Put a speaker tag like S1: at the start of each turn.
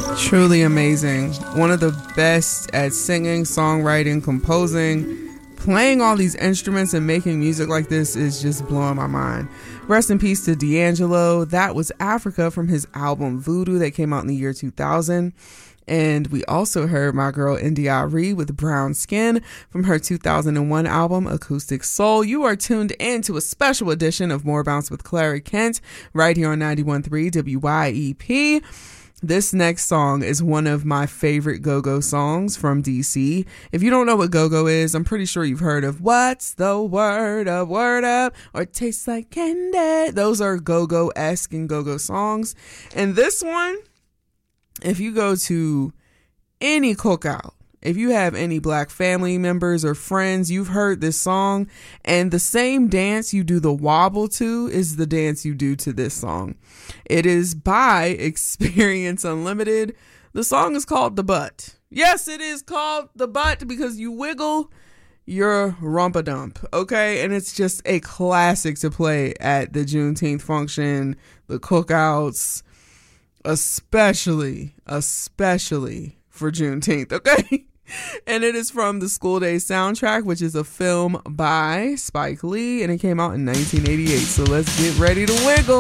S1: Truly amazing. One of the best at singing, songwriting, composing. Playing all these instruments and making music like this is just blowing my mind. Rest in peace to D'Angelo. That was Africa from his album Voodoo that came out in the year 2000. And we also heard my girl India.Arie with Brown Skin from her 2001 album Acoustic Soul. You are tuned in to a special edition of More Bounce with Clara Kent right here on 91.3 WYEP. This next song is one of my favorite go-go songs from DC. If you don't know what go-go is, I'm pretty sure you've heard of What's the Word Up, Word Up, or Tastes Like Candy. Those are go-go-esque and go-go songs. And this one, if you go to any cookout, if you have any black family members or friends, you've heard this song, and the same dance you do the wobble to is the dance you do to this song. It is by Experience Unlimited. The song is called The Butt. Yes, it is called The Butt because you wiggle your rumpa-dump, okay? And it's just a classic to play at the Juneteenth function, the cookouts, especially for Juneteenth, okay? And it is from the School Days soundtrack, which is a film by Spike Lee, and it came out in 1988. So let's get ready to wiggle.